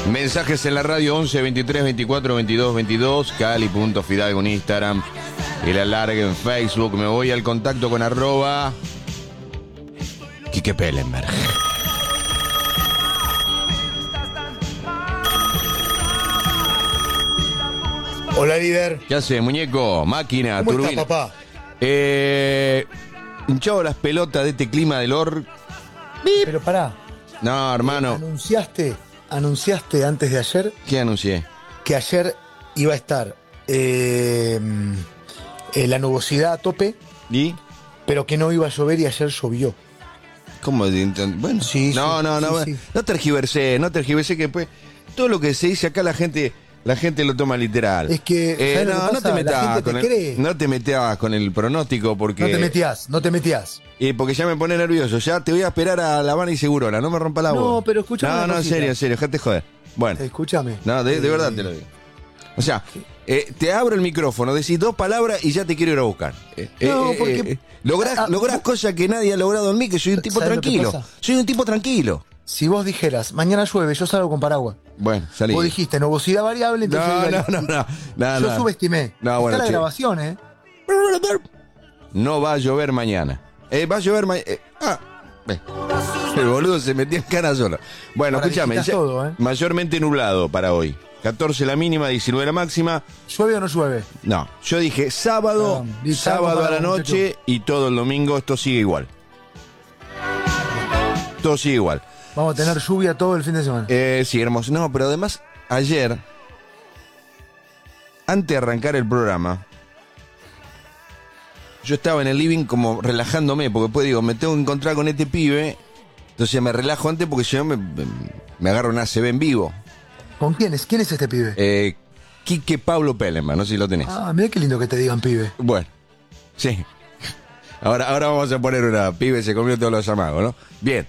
Mensajes en la radio 11 23 24 22 22. Cali.fidalgo en Instagram. El alargue en Facebook. Me voy al contacto con @Quique Pellenberg. Hola, líder. ¿Qué hace, muñeco? Máquina, ¿Cómo turbina. estás, papá? Hinchado las pelotas de este clima del Pero pará. No, hermano. Anunciaste antes de ayer ¿Qué anuncié? que ayer iba a estar la nubosidad a tope, ¿Y? pero que no iba a llover y ayer llovió. ¿Cómo? Bueno, Sí, no, sí, no, no, sí, sí. no tergiversé que después todo lo que se dice acá la gente lo toma literal. Es que, ¿sabes lo que no pasa? te La metas gente con te cree. no te metas con el pronóstico porque No te metías. porque ya me pone nervioso. Ya te voy a esperar a La Habana y Segurola, no me rompa la voz. No, pero escuchame No, una en cosita. serio, dejate joder. Bueno, Escúchame. no, de verdad te lo digo. O sea, te abro el micrófono, decís 2 palabras y ya te quiero ir a buscar. No, porque- lográs cosas que nadie ha logrado en mí, que soy un tipo ¿Sabes lo que tranquilo. pasa? Soy un tipo tranquilo. Si vos dijeras, mañana llueve, yo salgo con paraguas. Bueno, salí. Vos dijiste, nubosidad variable, entonces No, iba no, a- no. Yo subestimé. No, bueno, Está la che. grabación, ¿eh? No va a llover mañana. Va a llover mañana. El boludo se metía en cara solo. Bueno, Ahora escúchame. digitas todo, ¿eh? Mayormente nublado para hoy. 14 la mínima, 19 la máxima. ¿Llueve o no llueve? No, yo dije sábado, Perdón, di sábado a la sábado, noche y todo el domingo esto sigue igual. Todo sigue igual. Vamos a tener lluvia todo el fin de semana. Sí, hermoso. No, pero además, ayer, antes de arrancar el programa, yo estaba en el living como relajándome, porque después digo, me tengo que encontrar con este pibe, entonces me relajo antes porque si no me agarro una ACV en vivo. ¿Con quién es? ¿Quién es este pibe? Quique Pablo Pellenberg, no sé si lo tenés. Ah, mira qué lindo que te digan pibe. Bueno, sí. Ahora vamos a poner una pibe, se comió todos los amagos, ¿no? Bien.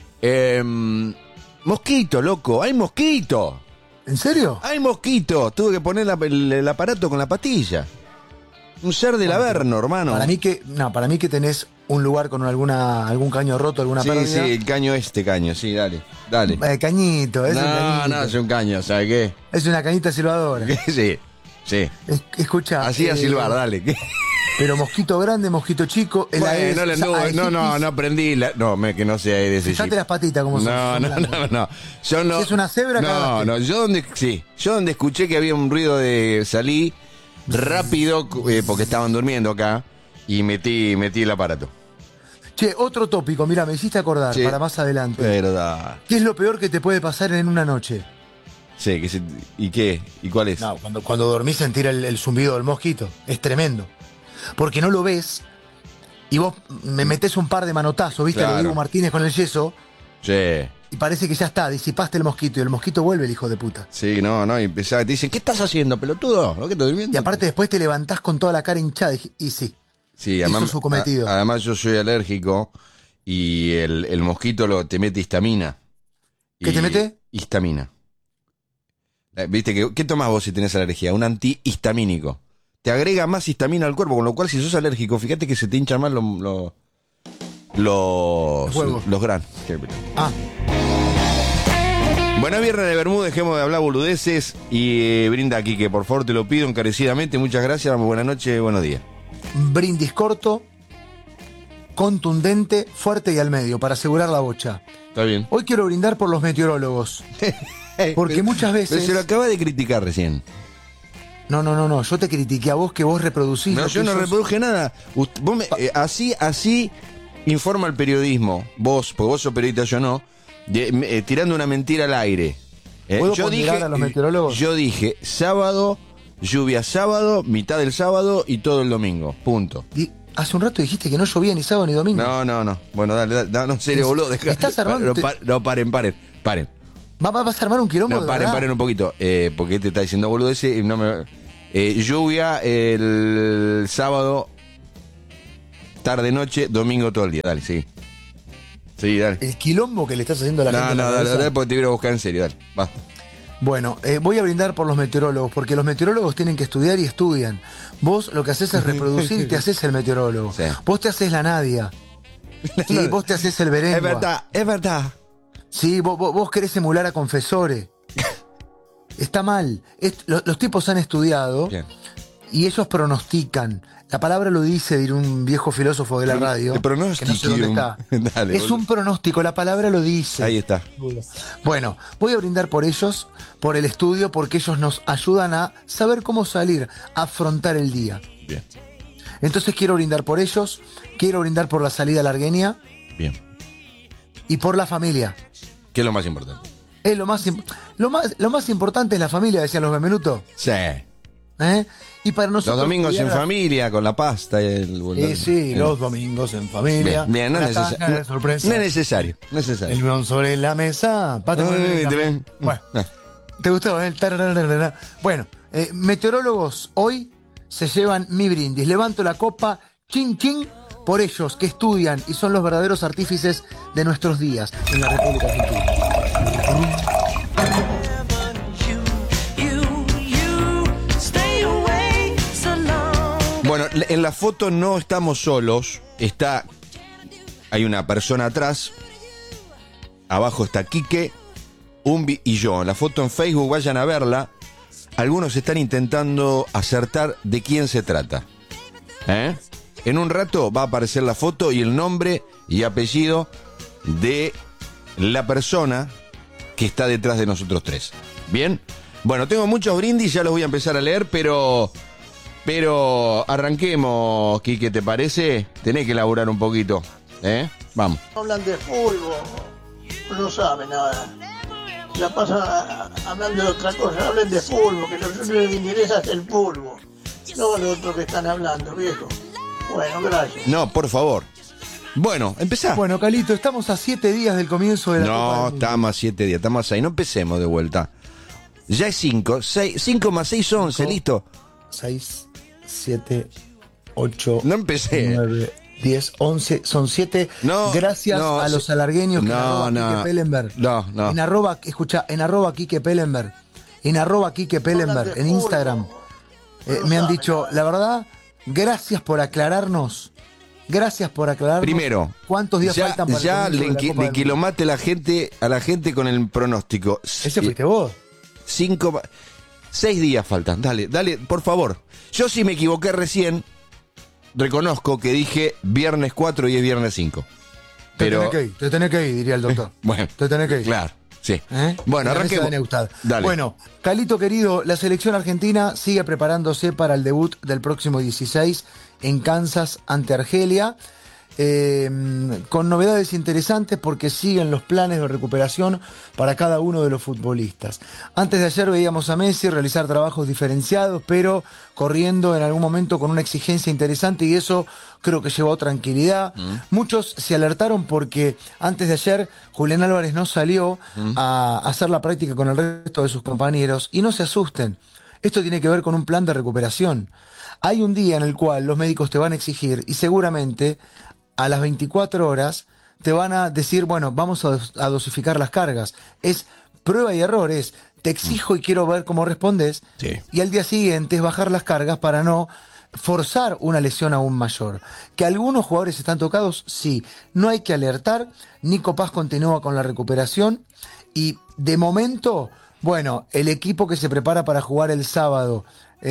Mosquito, loco, hay mosquito. ¿En serio? Hay mosquito. Tuve que poner el aparato con la pastilla. Un ser del Averno, hermano. Para mí que tenés un lugar con algún caño roto, alguna Sí, pérdida. sí, el caño, sí, dale. Cañito, es un cañito. No, es un caño, ¿sabes qué? Es una cañita silbadora. Sí. Escucha. Así a silbar, dale. ¿Qué? Pero mosquito grande, mosquito chico, el Aedes, No aprendí. Que no sea de ese Fíjate chip. las patitas como son. No. Yo no. Si es una cebra, cagaste. No, yo donde escuché que había un ruido salí rápido, porque estaban durmiendo acá, y metí el aparato. Che, otro tópico, mira, me hiciste acordar Sí. para más adelante. Verdad. ¿Qué es lo peor que te puede pasar en una noche? Sí, ¿y qué? ¿Y cuál es? No, cuando dormís sentir el zumbido del mosquito. Es tremendo. Porque no lo ves y vos me metés un par de manotazos, ¿viste? Claro. Lo Diego Martínez con el yeso Sí. y parece que ya está, disipaste el mosquito y el mosquito vuelve, el hijo de puta. Sí, no, y empezaba, te dicen, ¿qué estás haciendo, pelotudo? ¿No que estás durmiendo? Y aparte después te levantás con toda la cara hinchada y sí. Sí, hizo además, su cometido. además yo soy alérgico y el mosquito te mete histamina. ¿Qué te mete? Histamina. ¿Viste? ¿Qué tomás vos si tenés alergia? Un antihistamínico. Te agrega más histamina al cuerpo, con lo cual si sos alérgico, fíjate que se te hinchan más los huevos. granos. Ah, Bueno, viernes de Bermú, dejemos de hablar boludeces y brinda aquí, que por favor te lo pido encarecidamente. Muchas gracias, buenas noches, buenos días. brindis corto, contundente, fuerte y al medio para asegurar la bocha. Está bien. Hoy quiero brindar por los meteorólogos. Porque muchas veces... Pero se lo acaba de criticar recién. No, yo te critiqué a vos que vos reproducís. No, lo yo que no sos. reproduje nada. Así informa el periodismo. Vos, porque vos sos periodista, yo no. Tirando una mentira al aire. ¿Puedo ponderar a los meteorólogos? Yo dije sábado, lluvia sábado, mitad del sábado y todo el domingo. Punto. Hace un rato dijiste que no llovía ni sábado ni domingo. No. Bueno, dale, no, en serio, boludo. Estás armando- No, paren. ¿Vas a armar un quilombo? No, de verdad? paren un poquito. Porque te está diciendo boludo ese. Lluvia el sábado, tarde, noche, domingo todo el día. Dale, sí. Sí, dale. El quilombo que le estás haciendo a la gente. en la cabeza. Dale, porque te voy a buscar en serio, dale. Basta. Bueno, voy a brindar por los meteorólogos, porque los meteorólogos tienen que estudiar y estudian. Vos lo que haces es reproducir y te haces el meteorólogo. Sí. Vos te haces la Nadia. Sí, vos te haces el Berengua. Es verdad. Sí, vos querés emular a Confesore. Está mal. Los tipos han estudiado Bien. y ellos pronostican. La palabra lo dice, dirá un viejo filósofo de la radio. El pronóstico. Que no sé dónde está. Dale, Es boludo. un pronóstico, la palabra lo dice. Ahí está. Bueno, voy a brindar por ellos, por el estudio, porque ellos nos ayudan a saber cómo salir, a afrontar el día. Bien. Entonces quiero brindar por ellos, quiero brindar por la salida largueña Bien. y por la familia. ¿Qué es lo más importante? Es lo más importante es la familia, decían los Benvenuto. Sí. Y para Los nosotros domingos en cuidar- familia, con la pasta. Sí, los domingos en familia. Bien, bien, no es Una caja de sorpresa. no es necesario. Necesario. El limón sobre la mesa. Bueno, ¿te gustó? Bueno, meteorólogos hoy se llevan mi brindis. Levanto la copa, chin chin, por ellos que estudian y son los verdaderos artífices de nuestros días en la República Argentina. Bueno, en la foto no estamos solos. Hay una persona atrás. Abajo está Quique, Umbi y yo. En la foto en Facebook, vayan a verla. Algunos están intentando acertar de quién se trata. En un rato va a aparecer la foto y el nombre y apellido de la persona que está detrás de nosotros tres. ¿Bien? Bueno, tengo muchos brindis, ya los voy a empezar a leer, pero arranquemos, Quique, ¿te parece? Tenés que elaborar un poquito, Vamos. Hablan de fútbol, no saben nada. La pasan hablando de otra cosa, hablen de fútbol, que lo que les interesa es el fútbol. No lo otro que están hablando, viejo. Bueno, gracias. No, por favor. Bueno, empezá. Bueno, Calito, estamos a 7 días del comienzo de la Copa No, del Mundo. estamos a 7 días, estamos a 6. No empecemos de vuelta. Ya es 5. 5 más 6, 11, Cinco. listo. 6, 7, 8, No empecé. 9, 10, 11, son 7. No, Gracias no, a los alargueños que no, en arroba no. Quique Pellenberg. No. En arroba, escucha, en arroba Quique Pellenberg. En arroba Quique Pellenberg, en Instagram. Me han dicho, la verdad, gracias por aclararnos. Gracias por aclararnos. Primero, ¿Cuántos días ya, faltan para ya el comienzo de la Copa del que lo Mundo? mate a la gente con el pronóstico. Ese fuiste vos. 6 días faltan. Dale, por favor. Yo sí me equivoqué recién. Reconozco que dije viernes 4 y es viernes 5. Pero Te tenés que ir, diría el doctor. bueno, Te tenés que ir. claro, sí. ¿Eh? Bueno, La mesa arranquemos. de Neustad. Dale. Bueno, Calito querido, la selección argentina sigue preparándose para el debut del próximo 16 en Kansas ante Argelia. Con novedades interesantes porque siguen los planes de recuperación para cada uno de los futbolistas. Antes de ayer veíamos a Messi realizar trabajos diferenciados, pero corriendo en algún momento con una exigencia interesante y eso creo que llevó tranquilidad. Muchos se alertaron porque antes de ayer Julián Álvarez no salió a hacer la práctica con el resto de sus compañeros y no se asusten. Esto tiene que ver con un plan de recuperación. Hay un día en el cual los médicos te van a exigir y seguramente a las 24 horas te van a decir, bueno, vamos a dosificar las cargas. Es prueba y error, es te exijo y quiero ver cómo respondes. Sí. Y al día siguiente es bajar las cargas para no forzar una lesión aún mayor. ¿Que algunos jugadores están tocados? Sí. No hay que alertar. Nico Paz continúa con la recuperación. Y de momento, bueno, el equipo que se prepara para jugar el sábado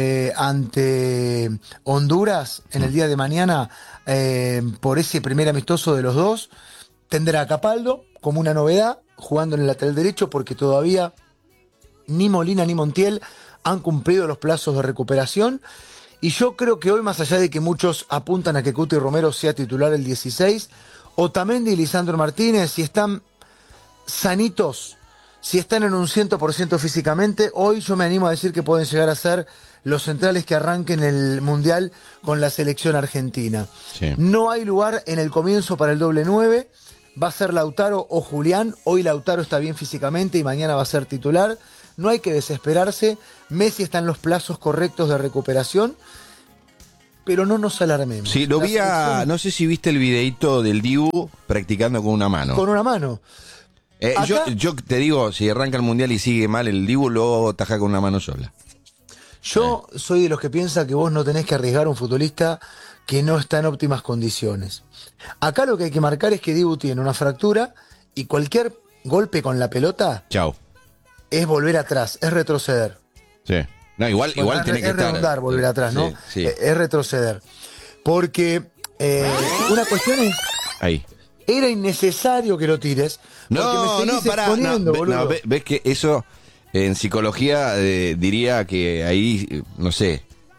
ante Honduras en el día de mañana por ese primer amistoso de los dos tendrá a Capaldo como una novedad jugando en el lateral derecho porque todavía ni Molina ni Montiel han cumplido los plazos de recuperación y yo creo que hoy, más allá de que muchos apuntan a que Cuti Romero sea titular el 16, Otamendi y Lisandro Martínez, si están sanitos, si están en un 100% físicamente, hoy yo me animo a decir que pueden llegar a ser los centrales que arranquen el Mundial con la selección argentina. Sí. No hay lugar en el comienzo para el doble 9, va a ser Lautaro o Julián, hoy Lautaro está bien físicamente y mañana va a ser titular, no hay que desesperarse, Messi está en los plazos correctos de recuperación, pero no nos alarmemos. Sí, lo La vi selección no sé si viste el videito del Dibu practicando con una mano. con una mano. Acá- Yo te digo, si arranca el Mundial y sigue mal el Dibu, luego taja con una mano sola. Yo soy de los que piensa que vos no tenés que arriesgar a un futbolista que no está en óptimas condiciones. Acá lo que hay que marcar es que Dibu tiene una fractura y cualquier golpe con la pelota Chao. es volver atrás, es retroceder. Sí. No, igual tiene que es estar. redundar, volver atrás, ¿no? Sí. Es retroceder. Porque una cuestión es, Ahí. era innecesario que lo tires. No, porque me seguís pará. exponiendo, boludo. Ves que eso en psicología diría que ahí, no sé,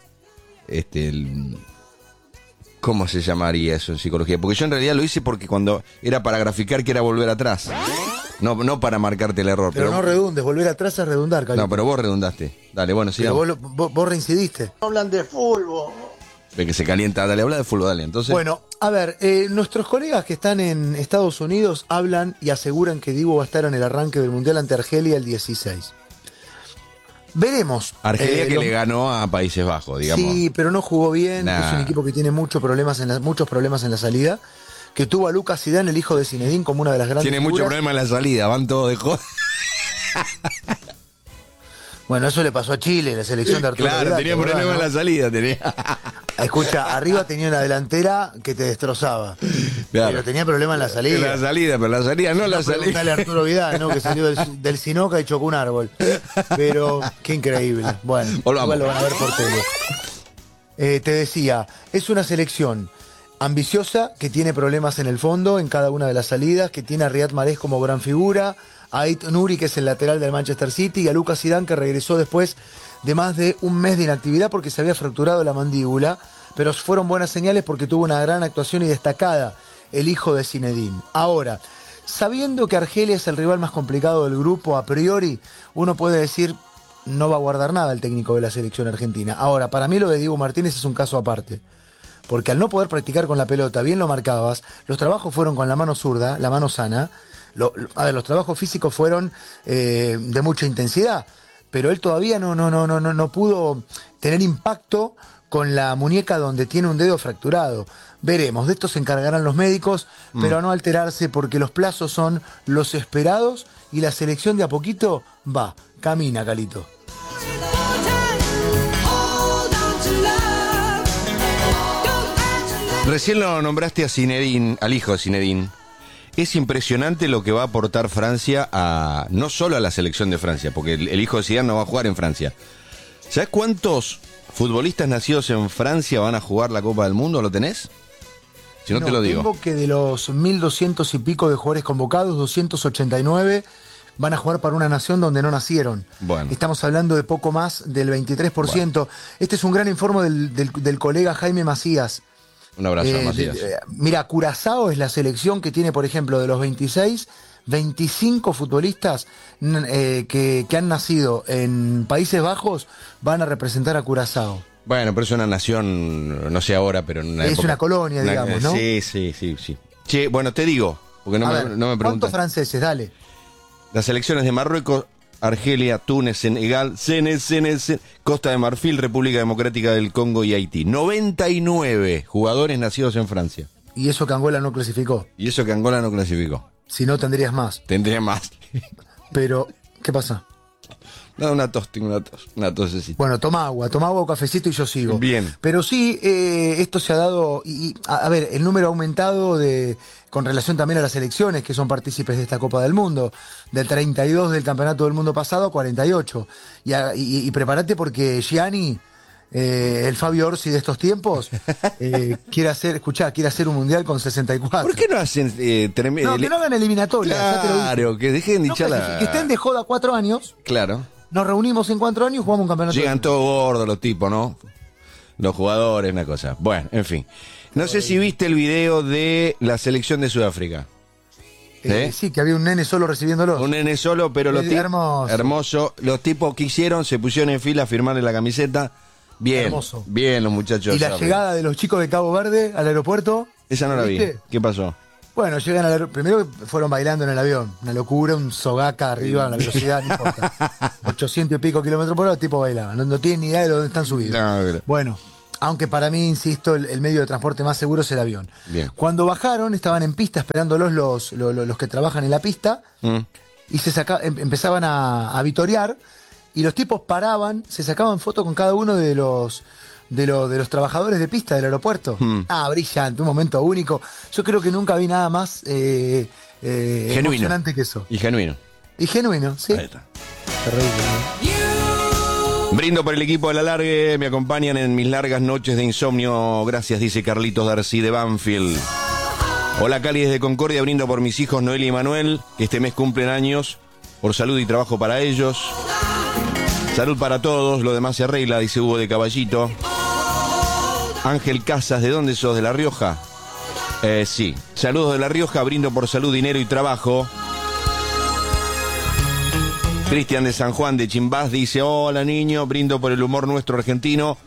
¿cómo se llamaría eso en psicología? Porque yo en realidad lo hice porque cuando era para graficar que era volver atrás. No para marcarte el error. Pero no redundes, volver atrás es redundar, Carito. No, pero vos redundaste. Dale, bueno, sí. Pero vos reincidiste. Hablan de fútbol. Ve que se calienta, dale, habla de fútbol, dale. Entonces, Bueno, a ver, nuestros colegas que están en Estados Unidos hablan y aseguran que Dibu va a estar en el arranque del Mundial ante Argelia el 16. Veremos. Argelia que le ganó a Países Bajos, digamos. Sí, pero no jugó bien. Nah. Es un equipo que tiene muchos problemas en la salida. Que tuvo a Lucas Zidane, el hijo de Zinedine, como una de las grandes Tiene mucho figuras. problema en la salida, van todos de joda. Bueno, eso le pasó a Chile, la selección de Arturo Claro, Vidal, tenía ¿te acordás, problema en no? la salida, tenía. Escucha, arriba tenía una delantera que te destrozaba. Claro. Pero tenía problema en la salida. En la salida, pero la salida no la salida. Preguntale a Arturo Vidal, ¿no? Que salió del Sinoca y chocó un árbol. Pero qué increíble. Bueno, Volvamos. igual lo van a ver por tele. Te decía, es una selección ambiciosa que tiene problemas en el fondo, en cada una de las salidas, que tiene a Riyad Mahrez como gran figura, a Ait Nouri, que es el lateral del Manchester City, y a Lucas Zidane, que regresó después de más de un mes de inactividad porque se había fracturado la mandíbula, pero fueron buenas señales porque tuvo una gran actuación y destacada el hijo de Zinedine. Ahora, sabiendo que Argelia es el rival más complicado del grupo, a priori, uno puede decir, no va a guardar nada el técnico de la selección argentina. Ahora, para mí lo de Diego Martínez es un caso aparte. Porque al no poder practicar con la pelota, bien lo marcabas, los trabajos fueron con la mano zurda, la mano sana. Los trabajos físicos fueron de mucha intensidad, pero él todavía no pudo tener impacto con la muñeca donde tiene un dedo fracturado. Veremos, de esto se encargarán los médicos, pero a no alterarse porque los plazos son los esperados y la selección de a poquito va, camina, Calito. Recién lo nombraste a Zinedine, al hijo de Zinedine. Es impresionante lo que va a aportar Francia a no solo a la selección de Francia, porque el hijo de Zidane no va a jugar en Francia. ¿Sabes cuántos futbolistas nacidos en Francia van a jugar la Copa del Mundo? ¿Lo tenés? Si no te lo digo. Tengo que de los 1.200 y pico de jugadores convocados, 289 van a jugar para una nación donde no nacieron. Bueno. Estamos hablando de poco más del 23%. Bueno. Este es un gran informe del colega Jaime Macías. Un abrazo, Macías. Mira, Curazao es la selección que tiene, por ejemplo, de los 26, 25 futbolistas que han nacido en Países Bajos van a representar a Curazao. Bueno, pero es una nación, no sé ahora, pero en una Es época, una colonia, digamos, ¿no? Sí. Che, bueno, te digo, porque no me ¿Cuántos preguntas. franceses? Dale. Las selecciones de Marruecos, Argelia, Túnez, Senegal, Costa de Marfil, República Democrática del Congo y Haití. 99 jugadores nacidos en Francia. Y eso que Angola no clasificó. Y eso que Angola no clasificó. Si no, tendrías más. Tendría más. Pero, ¿qué pasa? No, una tosecita. Bueno, toma agua o cafecito y yo sigo. Bien. Pero sí, esto se ha dado, a ver, el número ha aumentado con relación también a las elecciones que son partícipes de esta Copa del Mundo, del 32 del Campeonato del Mundo pasado a 48. Y prepárate porque Gianni, el Fabio Orsi de estos tiempos, quiere hacer un mundial con 64. ¿Por qué no hacen que no hagan eliminatorias. Ya te lo dije. Claro, que dejen de hinchar Que estén de joda 4 años. Claro. Nos reunimos en 4 años y jugamos un campeonato. Llegan todos gordos los tipos, ¿no? Los jugadores, una cosa. Bueno, en fin. No sé si viste el video de la selección de Sudáfrica. Sí, que había un nene solo recibiéndolo. Un nene solo, pero los tipos... Hermoso. Hermoso. Los tipos que hicieron, se pusieron en fila a firmarle la camiseta. Bien, Hermoso. bien los muchachos. Y la llegada de los chicos de Cabo Verde al aeropuerto. Esa no la vi. ¿Viste? ¿Qué pasó? Bueno, llegan al aeropuerto. Primero fueron bailando en el avión. Una locura, un sogaca arriba a la velocidad, no importa. 800 y pico kilómetros por hora, el tipo bailaba. No tienen ni idea de dónde están subidos. No, pero... Bueno, aunque para mí, insisto, el medio de transporte más seguro es el avión. Bien. Cuando bajaron, estaban en pista esperándolos los que trabajan en la pista y empezaban a vitorear y los tipos paraban, se sacaban fotos con cada uno de los trabajadores de pista del aeropuerto. Brillante, un momento único. Yo creo que nunca vi nada más genuino. emocionante que eso. Y genuino. Y genuino, sí. Ahí está. Terrible, ¿no? Brindo por el equipo de la Largue, me acompañan en mis largas noches de insomnio. Gracias, dice Carlitos Darcy de Banfield. Hola, Cali desde Concordia, brindo por mis hijos Noel y Manuel, que este mes cumplen años, por salud y trabajo para ellos. Salud para todos, lo demás se arregla, dice Hugo de Caballito. Ángel Casas, ¿de dónde sos? ¿De La Rioja? Sí. Saludos de La Rioja, brindo por salud, dinero y trabajo. Cristian de San Juan de Chimbás dice: hola niño, brindo por el humor nuestro argentino.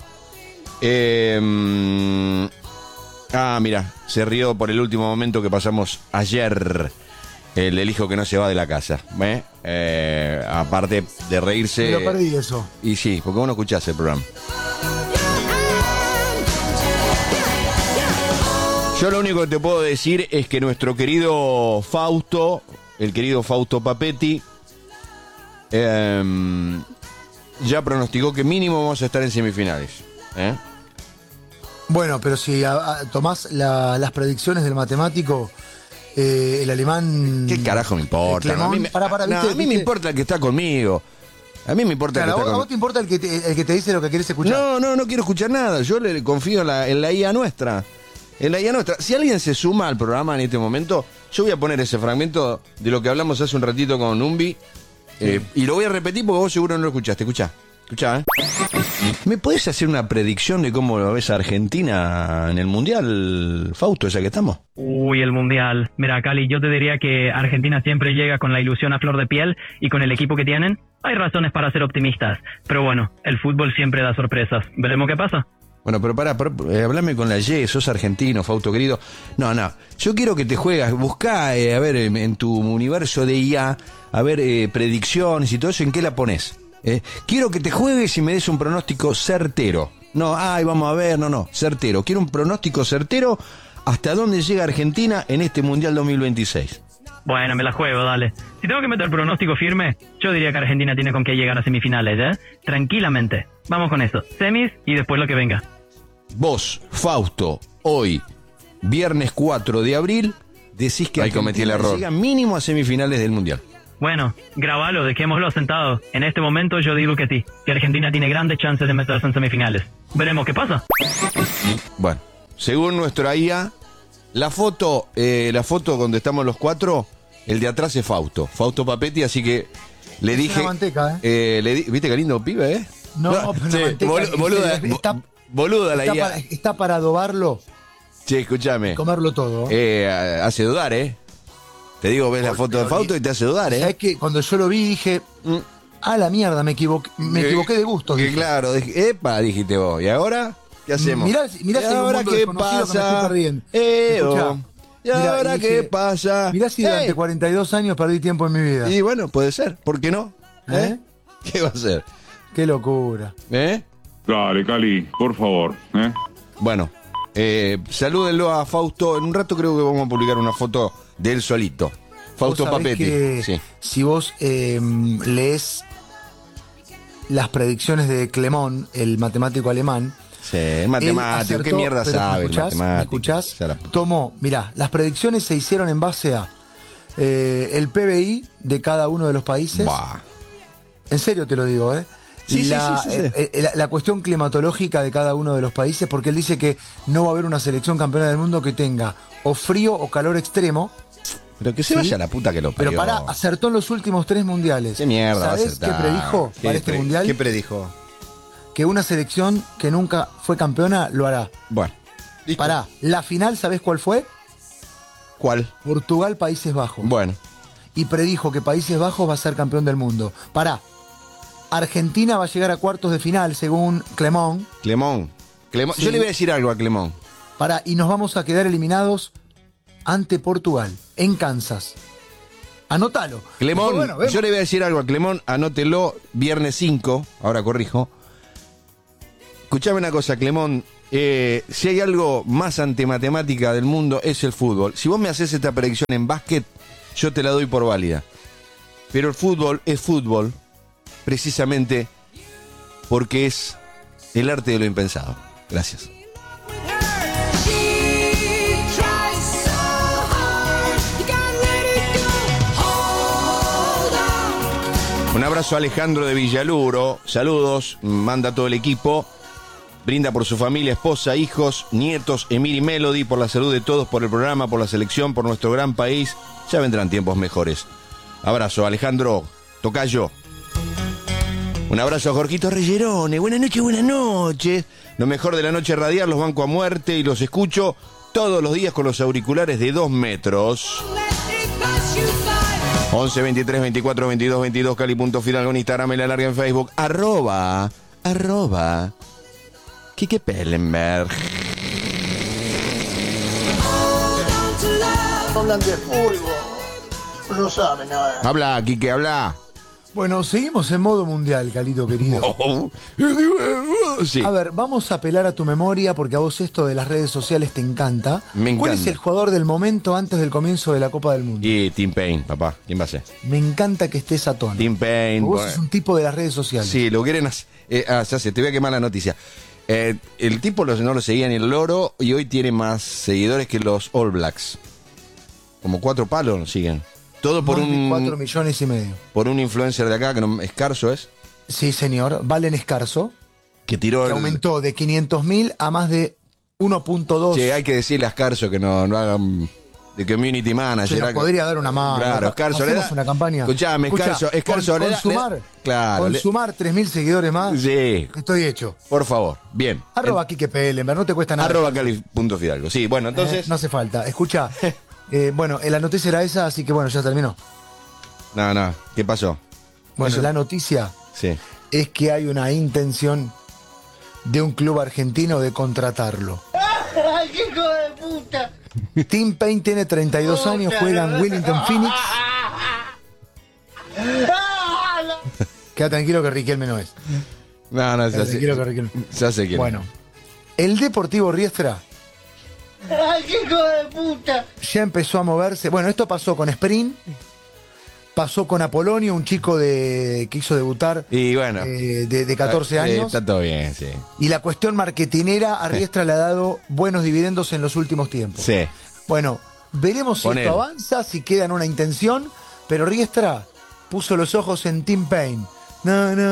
Mira, se rió por el último momento que pasamos ayer. El hijo que no se va de la casa. Aparte de reírse. Me lo perdí eso. Y sí, porque vos no escuchás el programa. Yo lo único que te puedo decir es que nuestro querido Fausto, el querido Fausto Papetti, ya pronosticó que mínimo vamos a estar en semifinales. Bueno, pero si tomás las predicciones del matemático, el alemán... ¿Qué carajo me importa? Clemón, a mí me importa el que está conmigo. A mí me importa claro, el que está ¿a vos te importa el que te dice lo que querés escuchar? No quiero escuchar nada. Yo le confío en la IA nuestra. En la IA nuestra. Si alguien se suma al programa en este momento, yo voy a poner ese fragmento de lo que hablamos hace un ratito con Numbi. Y lo voy a repetir porque vos seguro no lo escuchaste. Escuchá, ¿Me podés hacer una predicción de cómo lo ves a Argentina en el Mundial, Fausto, ya que estamos? Uy, el Mundial. Mira, Cali, yo te diría que Argentina siempre llega con la ilusión a flor de piel y con el equipo que tienen, hay razones para ser optimistas. Pero bueno, el fútbol siempre da sorpresas. Veremos qué pasa. Bueno, pero hablame con la Y, sos argentino, Fausto querido. No, yo quiero que te juegas, buscá, a ver, en tu universo de IA, a ver, predicciones y todo eso, ¿en qué la pones? Quiero que te juegues y me des un pronóstico certero. No, vamos a ver, no, certero. Quiero un pronóstico certero hasta dónde llega Argentina en este Mundial 2026. Bueno, me la juego, dale. Si tengo que meter pronóstico firme, yo diría que Argentina tiene con qué llegar a semifinales, tranquilamente. Vamos con eso, semis y después lo que venga. Vos, Fausto, hoy, viernes 4 de abril, decís que Argentina llega mínimo a semifinales del Mundial. Bueno, grabalo, dejémoslo sentado. En este momento yo digo que sí, que Argentina tiene grandes chances de meterse en semifinales. Veremos qué pasa. Bueno, según nuestra IA, la foto donde estamos los cuatro, el de atrás es Fausto Papetti, así que le dije... Una manteca, ¿Viste qué lindo pibe, No, pero una manteca... Boluda la IA. Está para adobarlo. Che, escúchame. Comerlo todo. Hace dudar, Te digo, ves la foto de Fausto y te hace dudar, ¿Sabes qué? Cuando yo lo vi dije... A la mierda, me equivoqué de gusto. Que claro, dijiste vos. ¿Y ahora qué hacemos? Mirá si ahora qué pasa. ¿Y ahora qué pasa? Mirá si durante 42 años perdí tiempo en mi vida. Y bueno, puede ser. ¿Por qué no? ¿Qué va a ser? Qué locura. Dale, Cali, por favor. Bueno, salúdenlo a Fausto. En un rato creo que vamos a publicar una foto de él solito. Fausto Papetti. Sí. Si vos lees las predicciones de Clemón, el matemático alemán. Sí, el matemático. Acertó, ¿qué mierda sabe el matemático? ¿Me escuchás? Tomó, mirá, las predicciones se hicieron en base a el PBI de cada uno de los países. Buah. En serio te lo digo, Sí. La cuestión climatológica de cada uno de los países, porque él dice que no va a haber una selección campeona del mundo que tenga o frío o calor extremo. Pero que se vaya la puta que lo parió. Pero acertó en los últimos 3 mundiales. ¿Qué mierda va a ¿Sabés acertar? qué predijo para este mundial? ¿Qué predijo? Que una selección que nunca fue campeona lo hará. Bueno. Listo. La final, ¿sabés cuál fue? ¿Cuál? Portugal, Países Bajos. Bueno. Y predijo que Países Bajos va a ser campeón del mundo. Argentina va a llegar a cuartos de final, según Clemón. Sí. Yo le voy a decir algo a Clemón. Y nos vamos a quedar eliminados ante Portugal, en Kansas. Anótalo. Clemón, bueno, yo le voy a decir algo a Clemón, anótelo, viernes 5, ahora corrijo. Escuchame una cosa, Clemón, si hay algo más antimatemática del mundo es el fútbol. Si vos me haces esta predicción en básquet, yo te la doy por válida. Pero el fútbol es fútbol, precisamente porque es el arte de lo impensado. Gracias. Un abrazo a Alejandro de Villaluro. Saludos, manda a todo el equipo. Brinda por su familia, esposa, hijos, nietos, Emir y Melody, por la salud de todos, por el programa, por la selección, por nuestro gran país. Ya vendrán tiempos mejores. Abrazo, Alejandro, tocayo. Un abrazo a Jorgito Rellerone. Buenas noches, buenas noches. Lo mejor de la noche radial, los banco a muerte y los escucho todos los días con los auriculares de 2 metros. 11 23 24 22 22 Cali.Fidalgo en Instagram, en la larga en Facebook. Arroba Quique Pellenberg. Hablan de fútbol. No sabe nada. Habla, Quique, habla. Bueno, seguimos en modo mundial, Calito querido. Sí. A ver, vamos a apelar a tu memoria porque a vos esto de las redes sociales te encanta. Me encanta. ¿Cuál es el jugador del momento antes del comienzo de la Copa del Mundo? Y Tim Payne, papá. ¿Quién va a ser? Me encanta que estés a tono. Tim Payne. Vos sos un tipo de las redes sociales. Sí, lo quieren hacer. Ya sé, te voy a quemar la noticia. El tipo no lo seguía ni el loro y hoy tiene más seguidores que los All Blacks. Como 4 palos lo siguen. Todo por Más de un 4,5 millones. por un influencer de acá, que no, Escarso es, Sí, señor. Valen Escarso, que tiró que aumentó de 500.000 a más de 1.2. Che, hay que decirle a Escarso que no hagan de community manager. Se nos podría dar una mano. Claro, Escarso le Hacemos da una campaña. Escuchame, Escarso le da. Con sumar, Claro. con sumar 3.000 seguidores más, Sí, estoy hecho. por favor. Bien. Arroba Quique Pellenberg, no te cuesta nada. Arroba Cali.Fidalgo. Sí, bueno, entonces. No hace falta. Escucha, bueno, la noticia era esa, así que bueno, ya terminó. No. ¿Qué pasó? Bueno, Eso- la noticia Sí. es que hay una intención de un club argentino de contratarlo. ¡Ay, qué hijo de puta! Tim Payne tiene 32 años, juega en Wellington Phoenix. Queda tranquilo que Riquelme no es. No, ya Queda sé. tranquilo que Riquelme. Ya sé quién. Bueno, el Deportivo Riestra ¡Ay, qué hijo de puta! ya empezó a moverse. Bueno, esto pasó con Sprint, pasó con Apolonio, un chico que hizo debutar Y bueno. de 14 años. Está todo bien, sí. Y la cuestión marketinera a Riestra le ha dado buenos dividendos en los últimos tiempos. Sí. Bueno, veremos si Ponele. esto avanza, si queda en una intención, pero Riestra puso los ojos en Tim Payne. No,